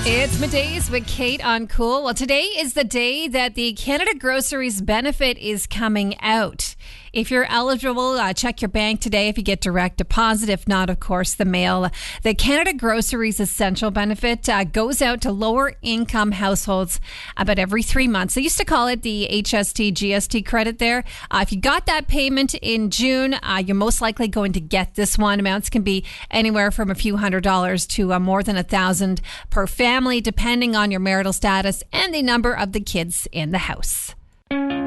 It's Middays with Kate on Cool. Well, today is the day that the Canada Groceries benefit is coming out. If you're eligible, check your bank today if you get direct deposit. If not, of course, the mail. The Canada Groceries Essential Benefit goes out to lower income households about every 3 months. They used to call it the HST GST credit there. If you got that payment in June, you're most likely going to get this one. Amounts can be anywhere from a few $100s to more than $1,000 per family, depending on your marital status and the number of the kids in the house.